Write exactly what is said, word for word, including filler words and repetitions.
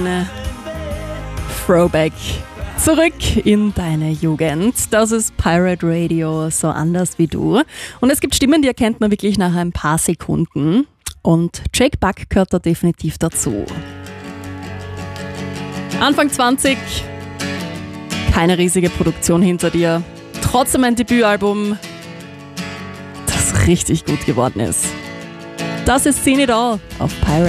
Throwback. Zurück in deine Jugend. Das ist Pirate Radio, so anders wie du. Und es gibt Stimmen, die erkennt man wirklich nach ein paar Sekunden. Und Jake Buck gehört da definitiv dazu. Anfang zwanzig, keine riesige Produktion hinter dir. Trotzdem ein Debütalbum, das richtig gut geworden ist. Das ist Seen It All auf Pirate.